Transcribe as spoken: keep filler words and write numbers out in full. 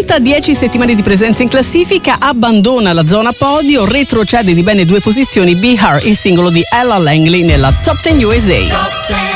volta, dieci settimane di presenza in classifica, abbandona la zona podio, retrocede di bene due posizioni Be Her, il singolo di Ella Langley nella Top dieci U S A.